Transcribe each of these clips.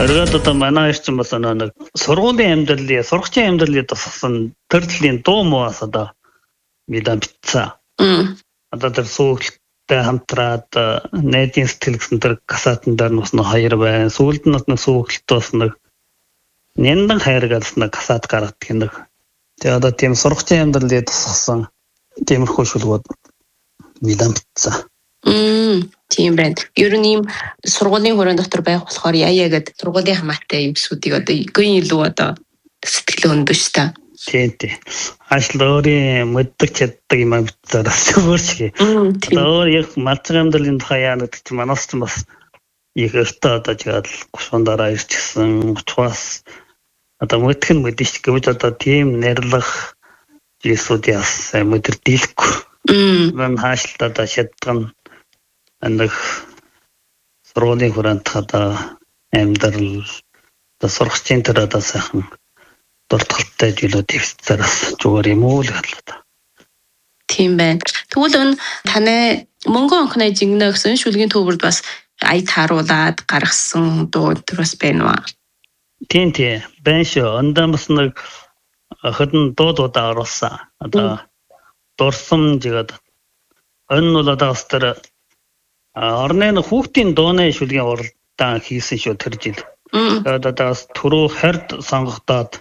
Оргоод одоо манай ирсэн бас нэг сургуулийн амьдралын сургачийн амьдралын тусгасан төрлийн дуу мууас одоо мэдэн битсэн. Одоо тэр сүүлдээ хамтраад найдын сэтгэл гэсэн тэр касатын дээр нь бас нэг хоёр байна. Сүүлд нь нэг сүүлд бас нэг няндан хайргалс нэг касат гаргадаг нэг. Тэгээ одоо тийм сургачийн амьдралын тусгасан тиймэрхүү шүлгүүд мэдэн битсэн. Тийм байна. Ер нь ийм сургуулийн хүрээнд дотор байх болохоор яа гэд сургуулийн хамаатай юмсуудыг одоо гэн илүү одоо сэтгэл өндөж та. Тийм. Ажил өөрийн мэддэг чаддаг юм битсараас өөрчгий. Одоо яг малчиг амьдралын тухай яа гэдэг чинь манаас ч бас их өртөө одоо жиад 30 дараа ирчихсэн 30-аас одоо мэдхэн мэдэж гэвч одоо тийм нэрлэх зүйлсүүд яасан мэдэрдэлгүй. Мөн хаашилтаа одоо шатган нэг сургуулийн хүрээнд одоо амьдрал одоо сургачийн тэр одоо сайхан дуртгалтай зүйлүүд төвцөөс зүгээр юм уу л гадлаа. Тийм байна. Тэгвэл таны Монгол анхны жигнэ гэсэн шүлгийн төвөрд бас ая тааруулаад гаргасан дуу тэр бас байна уу? Тийм. Байна шүү. Ондоо бас нэг ходон дуудаа оруулсан. Одоо дурсам жигээд энэ бол одоо бас тэр орны хүүхдийн дууны шүлгийн уралдаан хийсэн шүү тэр жил. Тэгээд одоо түрүү хард сонгогдоод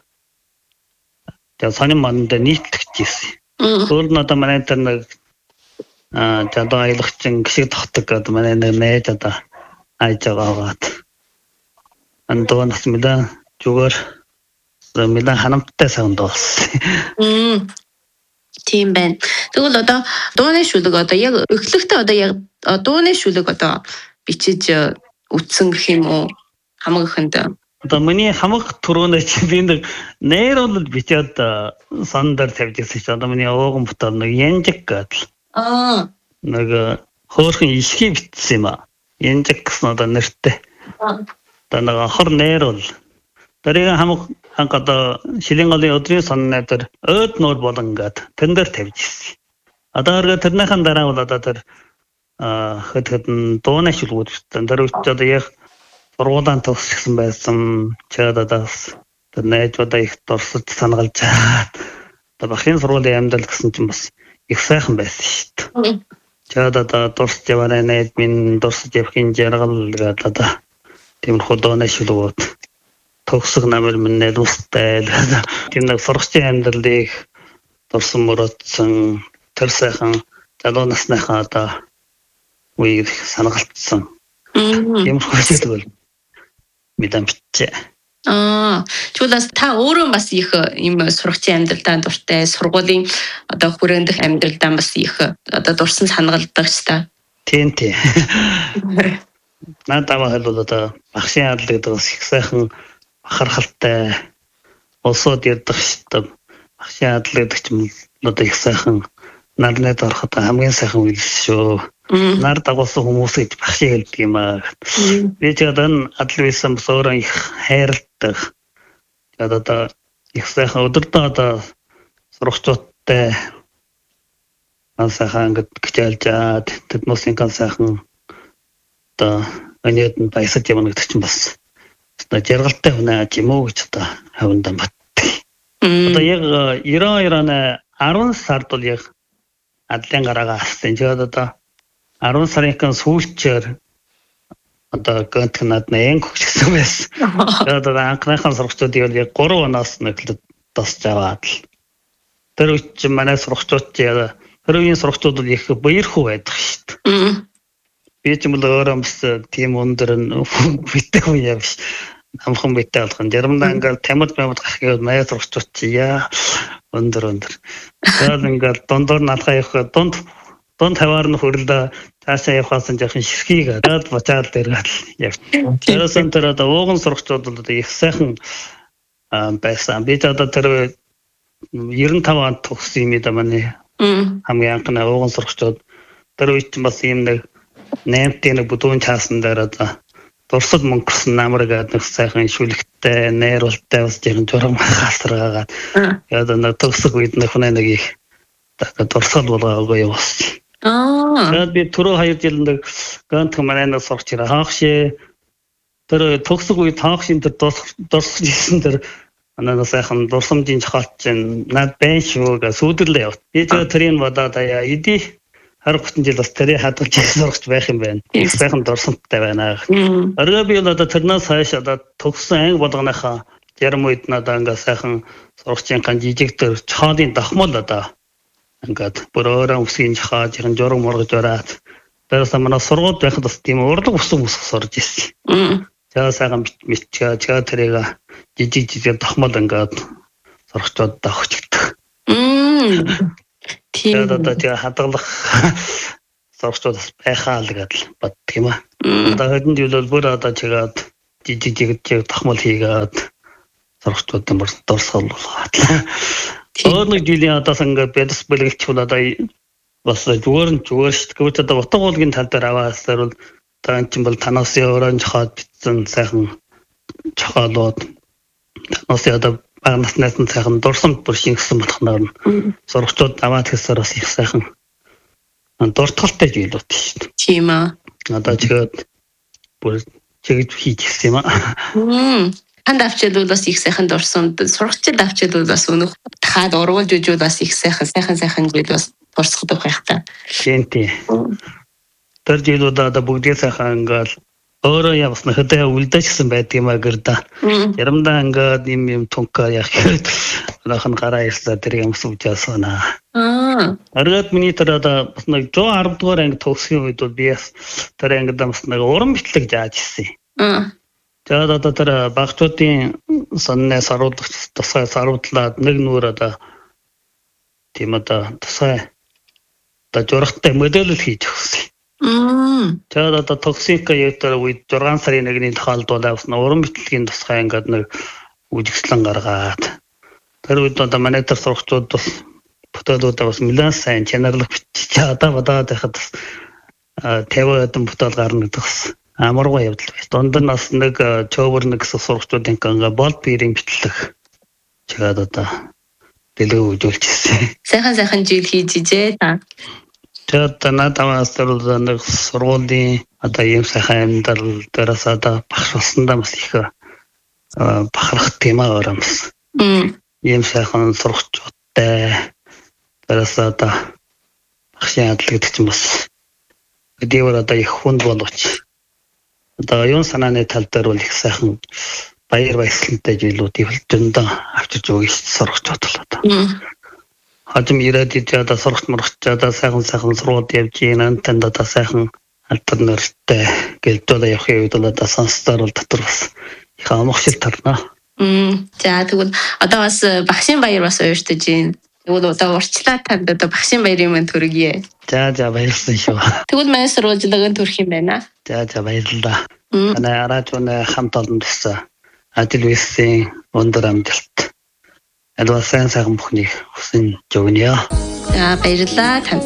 тэгээд сонин манд нийтлэгч ирсэн. Өөр нь одоо манай тэр нэг одоо аялагчин гişиг тогтдог гэдэг манай нэг найз одоо айж байгаагаад андуунаас мэдээ зүгээр мэдээ ханамттай саунд болсон. Тийм байна. Тэгвэл одоо дууны шүлэг одоо яг эхлэхдээ одоо яг дууны шүлэг одоо бичиж үтсэн гэх юм уу хамаагхэнд. Одоо миний хамаг түрүүнээ чи би нэг нейролд бичээд сандаар тавьжсэн чи одоо миний ууган бутал нэг янжиг гэдэг. Нэг хөөрхөн ишхий бичсэн юм аа. Янжиг гэсэн одоо нэртэй. Одоо нэг хор нейрол. Тэрийг хамаг одоо шилэн голын өдрийн сонны дээр өөд нуур болон гэдэг тэн дээр тавьжсэн. Одоо тэрнийхэн дараа бол одоо тэр хэд дууны шүлгүүд бичсэн. Тэр үчид одоо яг сургуулийн төгссөн байсан. Чад одоо тэр найзуудаа их дурсаж санагалж чаад. Одоо бахын сургуулийн амьдрал гэсэн чинь бас их сайхан байсан шүү дээ. Чад одоо дурсаж яваа найз минь дурсаж явахын жаргал гэдэг одоо тиймэрхүү дууны шүлгүүд төгсөх намар минь рустай тийм нэг сургачийн амьдралыг дурсан мөрөдсөн тэр сайхан залуу насныхаа одоо үеийг санагалтсан. Тиймэрхүү зүйл мэдэн битээ. Тэгвэл та өөрөө бас их юм сургачийн амьдралдаа дуртай сургуулийн одоо хүрээндх амьдралдаа бас их одоо дурсан санагалдаг ч та. Тийм. Надад бол одоо багшийн адлыг бас их сайхан бахархалтай улсууд ярддаг шүү. Багшийн адал гэдэг чинь одоо их сайхан нарны дороход хамгийн сайхан үйл шүү. Нар дагуулсан хүмүүс гэж багшийг хэлдэг юм аа. Би ч одоо энэ адал байсан бас өөрөө их хайрладаг. Одоо их сайхан өдөртөө одоо сургачдтай сайхан гэжэлжаад тэднээс инкан сайхан одоо өнөөд нь баясаж явна гэдэг чинь бас одоо жаргалтай хүн юм уу гэж одоо хавнда баттдаг. Одоо яг 92 оны 10 сард бол яг адлын гараагаа авсан. Тэгээд одоо 10 сарын сүүлчээр одоо гэнтг надад хөгжсөн байсан. Тэгээд одоо анхныхаа сургачдыг яг 3 оноос нэглээд тасж аваад л. Тэр үуч манай сургачдууд яг тэр үеийн сургачдууд бол их баярхуу байдаг шүү дээ. Би ч юм бол өөрөө бас тийм өндөр битэх юм яа биш. Амхан битээ болгон жармдаа ингээл тамад гарах гэвэл маяг сургачдууд чи яа өндөр. Тэгээд ингээл дондор наалгаа явах дунд хаваар нь хөрөлдөө цаашаа явахаас нь жоохон ширхийг тэгээд бочаад дэргээл явж. Тэрсэн тэр одоо ууган сургачдууд бол их сайхан байсан. Би ч одоо тэр 95 онд төгссөн юм да манай хамгийн анхны ууган сургачдууд тэр үед бас юм нэг 8-ийн бүдүүн чаасан дээр одоо дурсал мөнгөрсөн намар гэдэг сайхан шүлэгтэй, нейролтой бас жоохон журам хасраагаад яа нэг төгсөх үед нэг хүн нэг их дурсал болгоогүй явсан. Тэгээд би түрүү 2 жил нэг гант манай нэг сурч ирээ хаахшээ Тэр төгсөг үе таах шин тэр дурсаж ирсэн тэр анаа сайхан дурсамжийн чахалт чинь над байна шүү гэж сүдэрлээ явт. Би тэрийн бодоод аяа иди 20 жил бас тэрийг хадгалж сурч байх юм байна. Их сайхан дурсамжтай байна. Орой би бол одоо тэрнээс хойш одоо төгссөн анги болгоныхаа ярим үед надаа ингээ сайхан сургачийн жижиг төр чоодын дахмал одоо ингээд бүр өөрөө үсгийн чахаа жирэн журам моргож ороод тэрээс манай сургууль байхад бас тийм урлаг усан сурж ирсэн. За сайхан мэдчээ тэрийг жижиг тахмал ингээд сургачдад өгчдөг. Тийм одоо тэгээ хадгалах сургачдад байхаа л гэдэл боддог юм аа. Одоо хэдэн жил бол бүр одоо чигээд жижиг тахмал хийгээд сургачдад бүр дурсгал болгоод. Өөрөг жилийн одоо ингээд бэлс бэлгэлч бол одоо бас зүгээр шүү дээ. Гэвч одоо утга уулгийн тал дээр аваасаар бол таан чинь бол танаас өөрөнд хаад битсэн сайхан чохолоод танаас одоо бага наснаас нь сайхан дурсамж бүр шингэсэн болохноор сургачдад аваад хэсээр бас их сайхан дуртгалтай зүйлүүд шүү дээ. Тийм аа. Одоо чигээд бүр чигж хийж гисэн юм аа. Ханд авчил бас их сайхан дурсамж сургачд авчил бас өнөх хаад ургуулж үжүүд бас их сайхан зүйл бас дурсгадаг байх та. Тийм. Тэр жилүүд одоо бүгдээ сайхан ингээл өөрөө явсан хөдөө үлдээжсэн байдаг юм агэр да. Ярамдаа ингээд юм тунка яг лахан гараа ирсээ тэр юм сууж байна. Аргад миний тэр одоо бас нэг 110 дугаар анги төгсгийн үед бол би тэр ангид бас нэг уран бичлэг зааж ирсэн. Тэгээд одоо тэр багцуудын соннаас аруулах тусгай саруулаад нэг нүур одоо тийм одоо тусгай одоо жургатай модель хийж өгсөн. Тэгээд одоо токсик яатар үед 6 сарын 1-ний тохиолдолд авсан уран бичлэгийн тусгай ингээд нэг үжигслэн гаргаад тэр үед одоо манай тэр сургачдууд бас бүтээлүүдээ бас нэлээд сайн чанарлаг бичиж одоо бодоод байхад 50 хэдэн бүтээл гарна гэдэг бас амаргүй явдал байж. Дунд нь бас нэг чөөвөр нэг сургачдуудын ингээ бол бирийн бичлэг чигээд одоо дэлгөө үзүүлчихсэн. Сайхан жил хийж ижээ та. Тэгээд надаас нэг сургуулийн одоо юм сайхан амьдрал дээрээс одоо багш болсондоо бас их бахарх тема оромс. Ийм сайхан сургачдтай дээрээс одоо багшийн адал гэдэг чинь бас өдөөөр одоо их хүнд боловч одоо оюун санааны тал дээр бол их сайхан баяр баясгалантай зүйлүүд өвлөндөө авчирч өгч сургачд болоо. Хажим ирээд одоо сургах мөрөгчдөө сайхан сургууль явж ийн танд одоо сайхан алдар нэртэй гэлдэл явахын үед бол одоо сонстоор бол дотор бас их амгшил тарна. За тэгвэл одоо бас багшийн баяр бас ууртаж ийн. Тэгвэл одоо урчлаа танд одоо багшийн баярын мань төргийе. За баярлсан шүү. Тэгвэл манай сурвалжлагын төрх юм байна. За баярлалаа. Манай радионы хамт олон төсөө ажил үйлсийн өндөр амжилт. Адвасан сайхан бүхнийг хүсэн жогниё. За баярлалаа танд.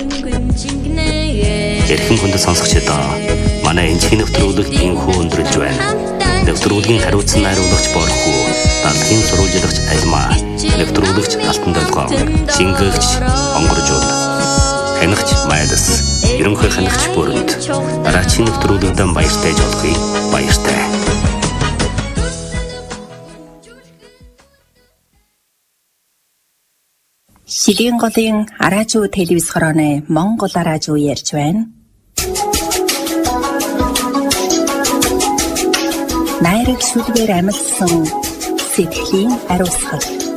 Эрхэм хүнд сонсогчдоо манай энэхний нэвтрүүлэгт инхүү өндөрлж байна. Нэвтрүүлгийн хариуцсан найруулагч Борхуу, Далхийн сурвалжлагч Алмаа, нэвтрүүлэгч Алтан Долгоо, шингээгч Онгоржууд, хянагч Майдас, ерөнхий хянагч Бүрэнд. Дараагийн нэвтрүүлэгтэн баяртай жолохыг баяртай. Шилийн голын радио телевиз хорооны Монгол радио ярьж байна. Найраг шүлгээр амилсан сэтгэлийн ариусгал.